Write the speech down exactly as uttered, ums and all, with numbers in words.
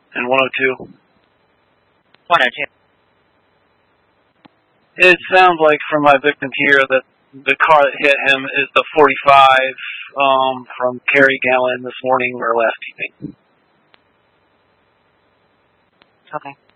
and one oh two. one oh two. It sounds like from my victim here that the car that hit him is the forty-five um, from Cary Gallon this morning or last evening. Okay.